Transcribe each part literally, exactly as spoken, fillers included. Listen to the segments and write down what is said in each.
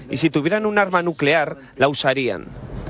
y si tuvieran un arma nuclear, la usarían.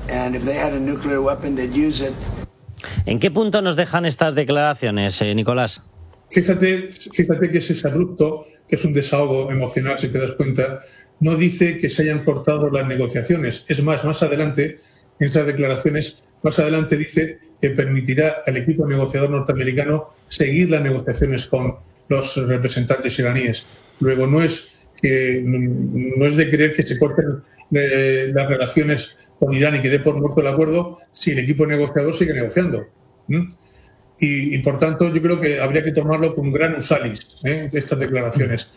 ¿En qué punto nos dejan estas declaraciones, eh, Nicolás? Fíjate, fíjate que ese abrupto, que es un desahogo emocional, si te das cuenta, no dice que se hayan cortado las negociaciones. Es más, más adelante, en esas declaraciones, más adelante dice que permitirá al equipo negociador norteamericano seguir las negociaciones con los representantes iraníes. Luego, no es que no es de creer que se corten eh, las relaciones con Irán y que dé por muerto el acuerdo si el equipo negociador sigue negociando. ¿Mm? Y, y, por tanto, yo creo que habría que tomarlo con gran usalis, ¿eh? estas declaraciones.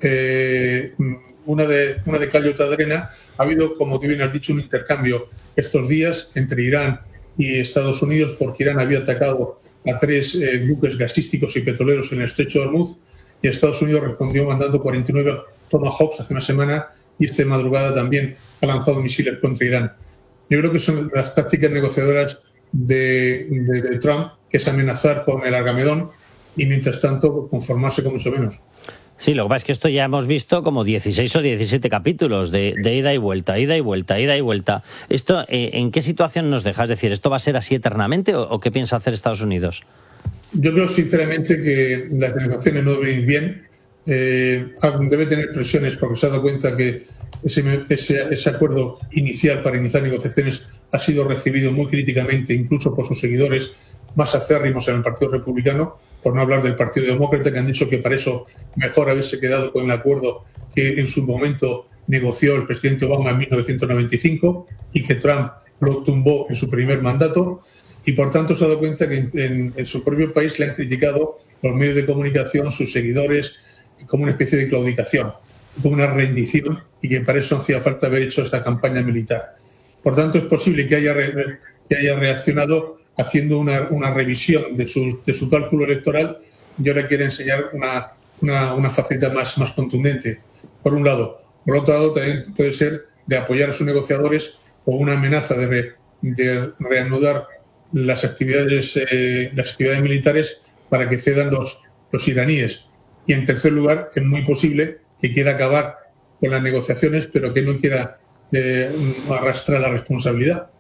Eh, una, de, una de cal y otra de arena. Ha habido, como tú bien has dicho, un intercambio estos días entre Irán y Estados Unidos, porque Irán había atacado a tres eh, buques gasísticos y petroleros en el estrecho de Hormuz, y Estados Unidos respondió mandando cuarenta y nueve Tomahawks hace una semana, y esta madrugada también ha lanzado misiles contra Irán. Yo creo que son las tácticas negociadoras de, de, de Trump, que es amenazar con el Argamedón y, mientras tanto, conformarse con mucho menos. Sí, lo que pasa es que esto ya hemos visto como dieciséis o diecisiete capítulos de, de ida y vuelta, ida y vuelta, ida y vuelta. ¿Esto eh, en qué situación nos deja? Es decir, ¿esto va a ser así eternamente o, o qué piensa hacer Estados Unidos? Yo creo sinceramente que las negociaciones no deben ir bien. Eh, debe tener presiones porque se ha dado cuenta que ese, ese, ese acuerdo inicial para iniciar negociaciones ha sido recibido muy críticamente, incluso por sus seguidores más acérrimos en el Partido Republicano, por no hablar del Partido Demócrata, que han dicho que para eso mejor haberse quedado con el acuerdo que en su momento negoció el presidente Obama en mil novecientos noventa y cinco y que Trump lo tumbó en su primer mandato. Y por tanto se ha dado cuenta que en, en, en su propio país le han criticado los medios de comunicación, sus seguidores, como una especie de claudicación, como una rendición, y que para eso hacía falta haber hecho esta campaña militar. Por tanto, es posible que haya, re, que haya reaccionado haciendo una, una revisión de su, de su cálculo electoral, y ahora quiere enseñar una, una, una faceta más, más contundente, por un lado. Por otro lado, también puede ser de apoyar a sus negociadores o una amenaza de, re, de reanudar las actividades, eh, las actividades militares para que cedan los, los iraníes. Y en tercer lugar, es muy posible que quiera acabar con las negociaciones, pero que no quiera eh, arrastrar la responsabilidad.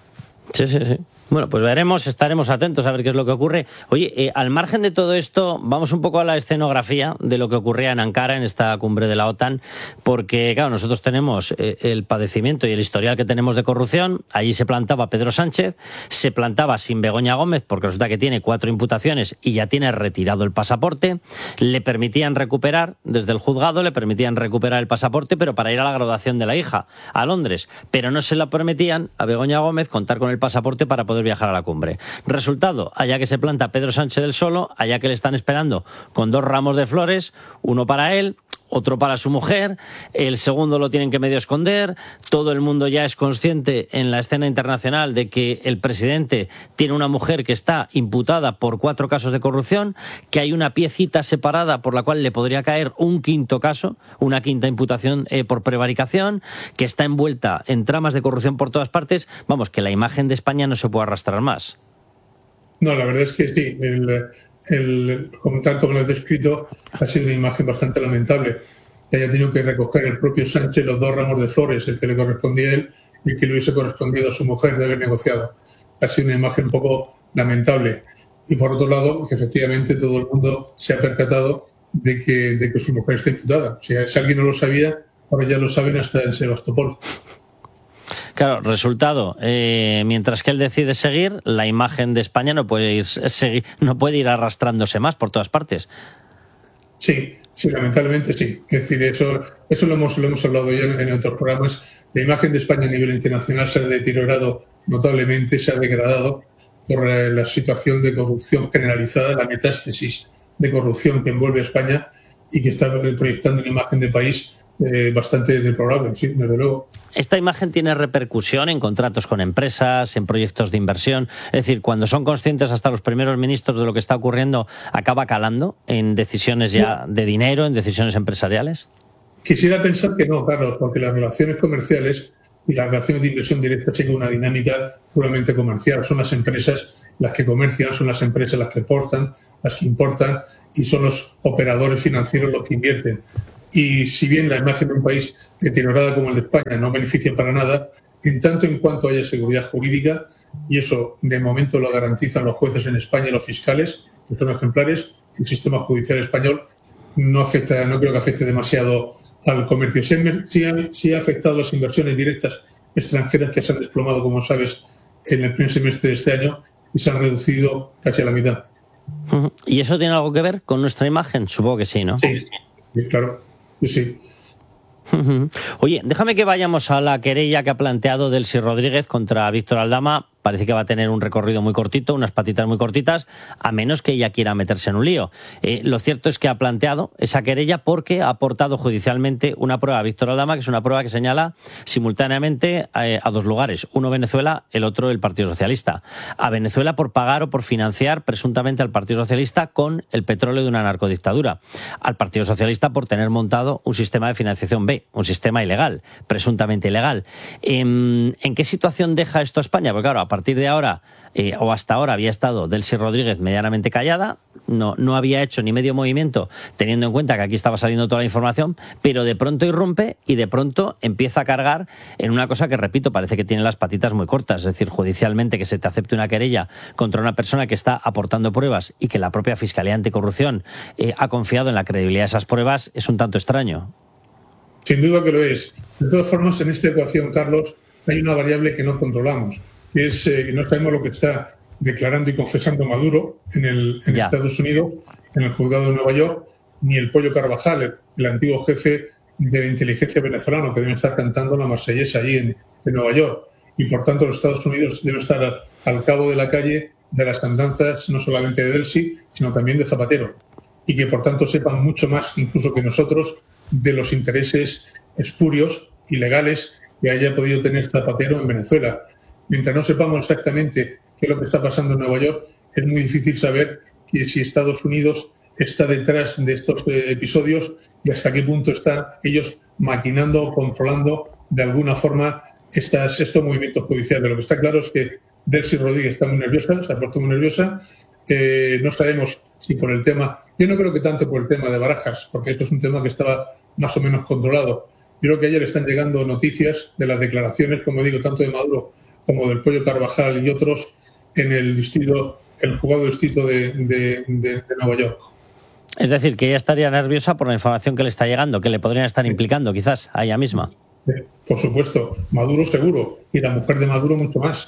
Sí, sí, sí. Bueno, pues veremos, estaremos atentos a ver qué es lo que ocurre. Oye, eh, al margen de todo esto, vamos un poco a la escenografía de lo que ocurría en Ankara, en esta cumbre de la OTAN, porque, claro, nosotros tenemos eh, el padecimiento y el historial que tenemos de corrupción. Allí se plantaba Pedro Sánchez, se plantaba sin Begoña Gómez, porque resulta que tiene cuatro imputaciones y ya tiene retirado el pasaporte. Le permitían recuperar, desde el juzgado, le permitían recuperar el pasaporte, pero para ir a la graduación de la hija, a Londres. Pero no se lo permitían a Begoña Gómez contar con el pasaporte para poder viajar a la cumbre. Resultado, allá que se planta Pedro Sánchez del Solo, allá que le están esperando con dos ramos de flores, uno para él, otro para su mujer, el segundo lo tienen que medio esconder, todo el mundo ya es consciente en la escena internacional de que el presidente tiene una mujer que está imputada por cuatro casos de corrupción, que hay una piecita separada por la cual le podría caer un quinto caso, una quinta imputación eh, por prevaricación, que está envuelta en tramas de corrupción por todas partes. Vamos, que la imagen de España no se puede arrastrar más. No, la verdad es que sí. El, el, como tal como lo has descrito, ha sido una imagen bastante lamentable. Que haya tenido que recoger el propio Sánchez los dos ramos de flores, el que le correspondía a él y el que le hubiese correspondido a su mujer de haber negociado. Ha sido una imagen un poco lamentable. Y por otro lado, que efectivamente todo el mundo se ha percatado de que, de que su mujer está imputada. O sea, si alguien no lo sabía, ahora ya lo saben hasta en Sebastopol. Claro, resultado, eh, mientras que él decide seguir, la imagen de España no puede ir seguir, no puede ir arrastrándose más por todas partes. Sí, sí, lamentablemente sí. Es decir, eso, eso lo hemos, lo hemos hablado ya en, en otros programas. La imagen de España a nivel internacional se ha deteriorado notablemente, se ha degradado por eh, la situación de corrupción generalizada, la metástasis de corrupción que envuelve a España y que está proyectando una imagen de país eh, bastante deplorable, sí, desde luego. Esta imagen tiene repercusión en contratos con empresas, en proyectos de inversión. Es decir, cuando son conscientes hasta los primeros ministros de lo que está ocurriendo, ¿acaba calando en decisiones ya de dinero, en decisiones empresariales? Quisiera pensar que no, Carlos, porque las relaciones comerciales y las relaciones de inversión directa siguen una dinámica puramente comercial. Son las empresas las que comercian, son las empresas las que exportan, las que importan y son los operadores financieros los que invierten. y si bien la imagen de un país deteriorada como el de España no beneficia para nada, en tanto en cuanto haya seguridad jurídica, y eso de momento lo garantizan los jueces en España y los fiscales, que son ejemplares, el sistema judicial español no afecta, no creo que afecte demasiado al comercio. Sí, sí, ha, sí ha afectado las inversiones directas extranjeras, que se han desplomado, como sabes, en el primer semestre de este año y se han reducido casi a la mitad. ¿Y eso tiene algo que ver con nuestra imagen? Supongo que sí, ¿no? Sí, claro, sí, sí. Oye, déjame que vayamos a la querella que ha planteado Delcy Rodríguez contra Víctor Aldama. Parece que va a tener un recorrido muy cortito, unas patitas muy cortitas, a menos que ella quiera meterse en un lío. Eh, lo cierto es que ha planteado esa querella porque ha aportado judicialmente una prueba a Víctor Aldama, que es una prueba que señala simultáneamente a, a dos lugares. Uno Venezuela, el otro el Partido Socialista. A Venezuela por pagar o por financiar presuntamente al Partido Socialista con el petróleo de una narcodictadura. Al Partido Socialista por tener montado un sistema de financiación B, un sistema ilegal, presuntamente ilegal. ¿En, en qué situación deja esto a España? Porque claro, a partir de ahora, eh, o hasta ahora, había estado Delcy Rodríguez medianamente callada, no, no había hecho ni medio movimiento, teniendo en cuenta que aquí estaba saliendo toda la información, pero de pronto irrumpe y de pronto empieza a cargar en una cosa que, repito, parece que tiene las patitas muy cortas. Es decir, judicialmente que se te acepte una querella contra una persona que está aportando pruebas y que la propia Fiscalía Anticorrupción eh, ha confiado en la credibilidad de esas pruebas, es un tanto extraño. Sin duda que lo es. De todas formas, en esta ecuación, Carlos, hay una variable que no controlamos, que es que eh, no sabemos lo que está declarando y confesando Maduro en, el, en Estados Unidos, en el juzgado de Nueva York, ni el Pollo Carvajal, el, el antiguo jefe de la inteligencia venezolano, que debe estar cantando la marsellesa allí en, en Nueva York. Y por tanto, los Estados Unidos deben estar al, al cabo de la calle de las andanzas, no solamente de Delcy, sino también de Zapatero. Y que por tanto sepan mucho más, incluso que nosotros, de los intereses espurios, ilegales, que haya podido tener Zapatero en Venezuela. Mientras no sepamos exactamente qué es lo que está pasando en Nueva York, es muy difícil saber que si Estados Unidos está detrás de estos eh, episodios y hasta qué punto están ellos maquinando o controlando de alguna forma estas, estos movimientos judiciales. Lo que está claro es que Delcy Rodríguez está muy nerviosa, se ha puesto muy nerviosa. Eh, no sabemos si por el tema, yo no creo que tanto por el tema de Barajas, porque esto es un tema que estaba más o menos controlado. Yo creo que ayer están llegando noticias de las declaraciones, como digo, tanto de Maduro como del Pollo Carvajal y otros en el distrito, el juzgado distrito de, de, de, de Nueva York. Es decir, que ella estaría nerviosa por la información que le está llegando, que le podrían estar implicando quizás a ella misma. Por supuesto, Maduro seguro, y la mujer de Maduro mucho más.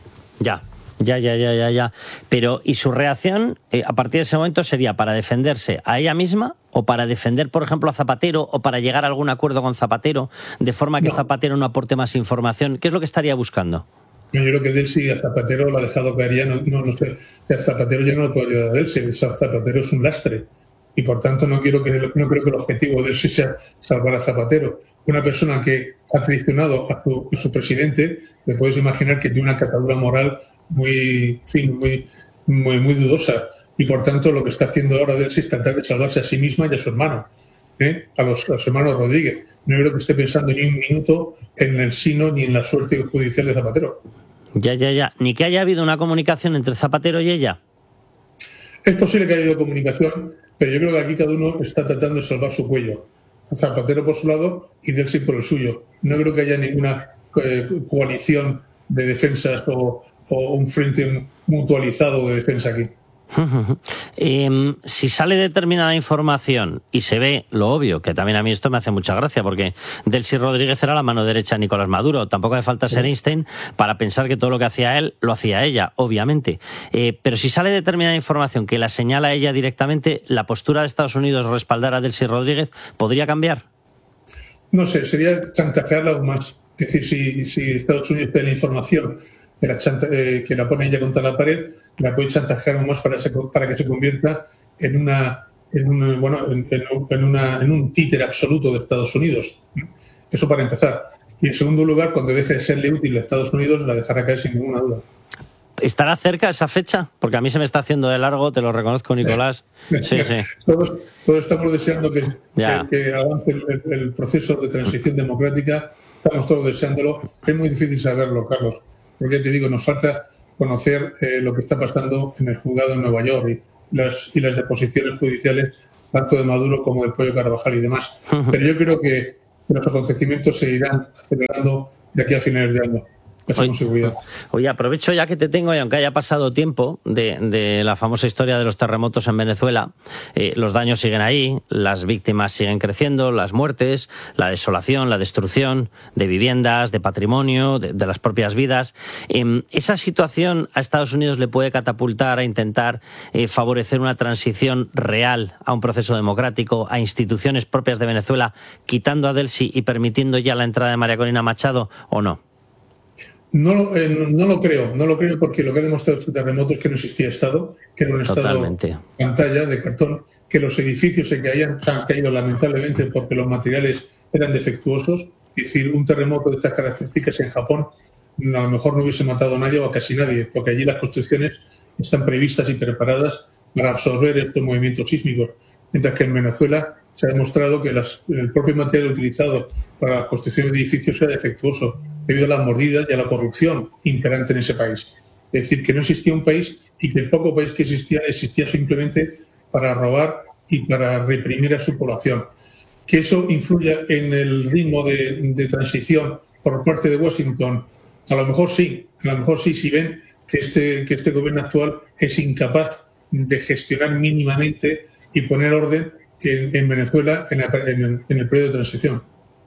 Ya. Ya, ya, ya, ya, ya. Pero, ¿y su reacción eh, a partir de ese momento sería para defenderse a ella misma o para defender, por ejemplo, a Zapatero o para llegar a algún acuerdo con Zapatero de forma que no. Zapatero no aporte más información? ¿Qué es lo que estaría buscando? Yo creo que Delcy a Zapatero lo ha dejado caer ya, no, no, no sé. O sea, Zapatero ya no lo puede ayudar a Delcy, Zapatero es un lastre y por tanto no, quiero que, no creo que el objetivo de Delcy sea salvar a Zapatero. Una persona que ha traicionado a su, a su presidente, le puedes imaginar que tiene una catadura moral muy, en fin, muy, muy, muy dudosa y por tanto lo que está haciendo ahora Delcy es tratar de salvarse a sí misma y a su hermano, ¿eh? a, los, a los hermanos Rodríguez. No creo que esté pensando ni un minuto en el sino ni en la suerte judicial de Zapatero. Ya, ya, ya. Ni que haya habido una comunicación entre Zapatero y ella. Es posible que haya habido comunicación, pero yo creo que aquí cada uno está tratando de salvar su cuello. Zapatero por su lado y Delcy por el suyo. No creo que haya ninguna eh, coalición de defensas o o un frente mutualizado de defensa aquí. eh, si sale determinada información y se ve lo obvio, que también a mí esto me hace mucha gracia, porque Delcy Rodríguez era la mano derecha de Nicolás Maduro, tampoco hace falta ser Einstein para pensar que todo lo que hacía él, lo hacía ella, obviamente. Eh, pero si sale determinada información que la señala ella directamente, ¿la postura de Estados Unidos respaldar a Delcy Rodríguez podría cambiar? No sé, sería chantajearla aún más. Es decir, si, si Estados Unidos pide la información que la, chanta, eh, que la pone ella contra la pared, la puede chantajear aún más para, se, para que se convierta en una en, una, bueno, en, en, una, en un títere absoluto de Estados Unidos. Eso para empezar. Y en segundo lugar, cuando deje de serle útil a Estados Unidos, la dejará caer sin ninguna duda. ¿Estará cerca esa fecha? Porque a mí se me está haciendo de largo, te lo reconozco, Nicolás. Sí, sí. Todos, todos estamos deseando que, que, que avance el, el proceso de transición democrática. Estamos todos deseándolo. Es muy difícil saberlo, Carlos. Porque te digo, nos falta conocer eh, lo que está pasando en el juzgado en Nueva York y las, y las deposiciones judiciales tanto de Maduro como del Pollo Carvajal y demás. Pero yo creo que los acontecimientos se irán acelerando de aquí a finales de año. Oye, oye, aprovecho ya que te tengo, y aunque haya pasado tiempo de, de la famosa historia de los terremotos en Venezuela, eh, los daños siguen ahí, las víctimas siguen creciendo, las muertes, la desolación, la destrucción de viviendas, de patrimonio, de, de las propias vidas. Eh, ¿Esa situación a Estados Unidos le puede catapultar a intentar eh, favorecer una transición real a un proceso democrático, a instituciones propias de Venezuela, quitando a Delcy y permitiendo ya la entrada de María Corina Machado, o no? No, eh, no, no lo creo, no lo creo porque lo que ha demostrado este terremoto es que no existía Estado, que era un Totalmente. Estado pantalla de cartón, que los edificios se, caían, se han caído lamentablemente porque los materiales eran defectuosos. Es decir, un terremoto de estas características en Japón a lo mejor no hubiese matado a nadie o a casi nadie, porque allí las construcciones están previstas y preparadas para absorber estos movimientos sísmicos, mientras que en Venezuela se ha demostrado que las, el propio material utilizado para la construcción de edificios era defectuoso debido a las mordidas y a la corrupción imperante en ese país. Es decir, que no existía un país y que el poco país que existía existía simplemente para robar y para reprimir a su población. Que eso influya en el ritmo de, de transición por parte de Washington, a lo mejor sí, a lo mejor sí, si ven que este, que este gobierno actual es incapaz de gestionar mínimamente y poner orden en, en Venezuela en, la, en, el, en el periodo de transición.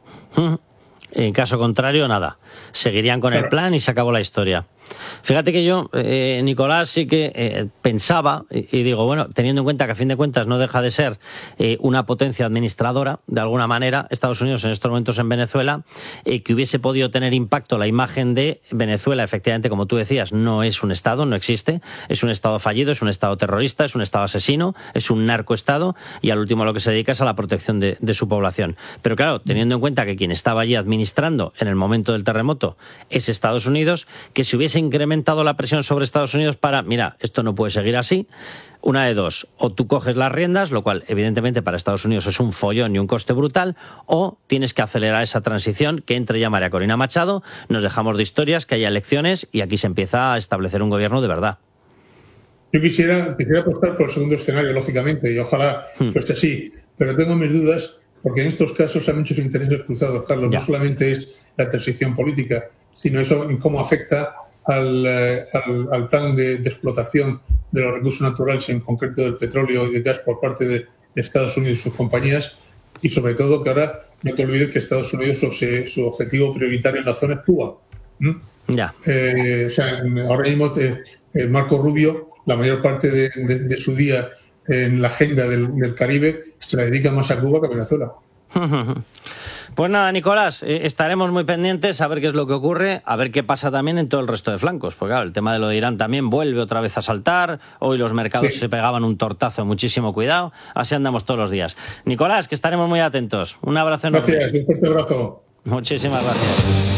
En caso contrario, nada. Seguirían con claro. el plan y se acabó la historia. Fíjate que yo, eh, Nicolás, sí que eh, pensaba, y, y digo, bueno, teniendo en cuenta que a fin de cuentas no deja de ser eh, una potencia administradora, de alguna manera, Estados Unidos en estos momentos en Venezuela, eh, que hubiese podido tener impacto la imagen de Venezuela, efectivamente, como tú decías, no es un Estado, no existe, es un Estado fallido, es un Estado terrorista, es un Estado asesino, es un narcoestado, y al último lo que se dedica es a la protección de, de su población. Pero claro, teniendo en cuenta que quien estaba allí administrando en el momento del terremoto es Estados Unidos, que se hubiese incrementado la presión sobre Estados Unidos para, mira, esto no puede seguir así, una de dos, o tú coges las riendas, lo cual evidentemente para Estados Unidos es un follón y un coste brutal, o tienes que acelerar esa transición, que entre ya María Corina Machado, nos dejamos de historias, que haya elecciones y aquí se empieza a establecer un gobierno de verdad. Yo quisiera, quisiera apostar por el segundo escenario, lógicamente, y ojalá hmm. fuese así, pero tengo mis dudas porque en estos casos hay muchos intereses cruzados, Carlos. Ya. No solamente es la transición política, sino eso en cómo afecta Al, al, al plan de, de explotación de los recursos naturales, en concreto del petróleo y del gas por parte de, de Estados Unidos y sus compañías, y sobre todo que ahora no te olvides que Estados Unidos su, su objetivo prioritario en la zona es Cuba. ¿Mm? Ya. Eh, o sea, ahora mismo te, eh, Marco Rubio, la mayor parte de, de, de su día en la agenda del, del Caribe se la dedica más a Cuba que a Venezuela. Pues nada, Nicolás, eh, estaremos muy pendientes a ver qué es lo que ocurre, a ver qué pasa también en todo el resto de flancos, porque claro, el tema de lo de Irán también vuelve otra vez a saltar, hoy los mercados sí. se pegaban un tortazo, muchísimo cuidado, así andamos todos los días. Nicolás, que estaremos muy atentos, un abrazo enorme. Gracias, un fuerte abrazo. Muchísimas gracias.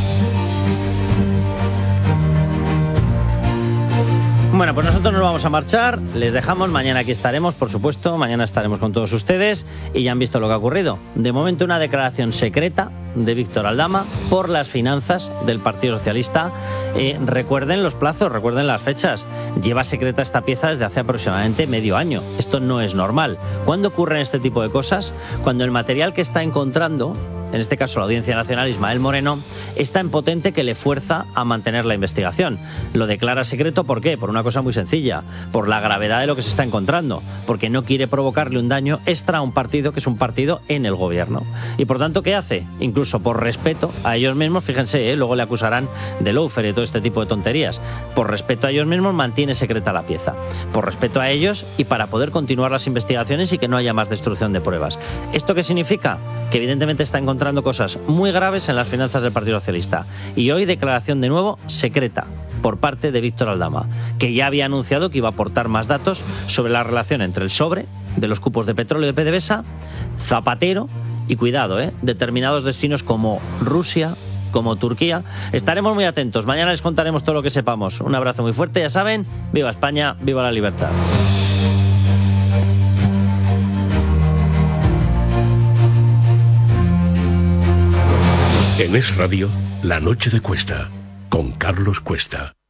Bueno, pues nosotros nos vamos a marchar, les dejamos, mañana aquí estaremos, por supuesto, mañana estaremos con todos ustedes y ya han visto lo que ha ocurrido. De momento una declaración secreta de Víctor Aldama por las finanzas del Partido Socialista. Eh, recuerden los plazos, recuerden las fechas. Lleva secreta esta pieza desde hace aproximadamente medio año. Esto no es normal. ¿Cuándo ocurren este tipo de cosas? Cuando el material que está encontrando, en este caso la Audiencia Nacional, Ismael Moreno, es tan potente que le fuerza a mantener la investigación. Lo declara secreto, ¿por qué? Por una cosa muy sencilla, por la gravedad de lo que se está encontrando, porque no quiere provocarle un daño extra a un partido que es un partido en el gobierno. Y por tanto, ¿qué hace? Incluso por respeto a ellos mismos, fíjense, ¿eh? luego le acusarán de lawfare y todo este tipo de tonterías. Por respeto a ellos mismos mantiene secreta la pieza. Por respeto a ellos y para poder continuar las investigaciones y que no haya más destrucción de pruebas. ¿Esto qué significa? Que evidentemente está encontrando cosas muy graves en las finanzas del Partido Socialista. Y hoy declaración de nuevo secreta por parte de Víctor Aldama, que ya había anunciado que iba a aportar más datos sobre la relación entre el sobre de los cupos de petróleo de PDVSA, Zapatero y, cuidado, ¿eh? determinados destinos como Rusia, como Turquía. Estaremos muy atentos. Mañana les contaremos todo lo que sepamos. Un abrazo muy fuerte. Ya saben, viva España, viva la libertad. En Es Radio, La Noche de Cuesta, con Carlos Cuesta.